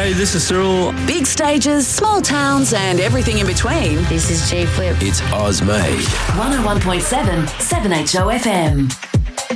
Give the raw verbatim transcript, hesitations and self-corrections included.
Hey, this is Cyril. Big stages, small towns, and everything in between. This is J Flip. It's Oz Made. one oh one point seven, seven H O F M.